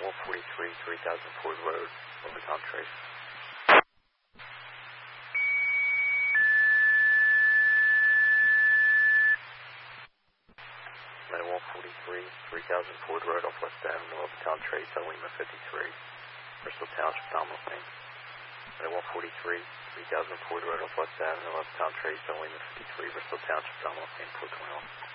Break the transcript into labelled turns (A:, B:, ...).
A: 143, 3000 Ford Road, Overtime Trace. Atlanta 143, 3000 Ford Road off West Avenue, Overtime Trace, Lima 53, Bristol Township, Nominal Pain. Atlanta 143, 3000 Ford Road off West Avenue, Overtime Trace, Lima 53, Bristol Township, Nominal Pain, 421.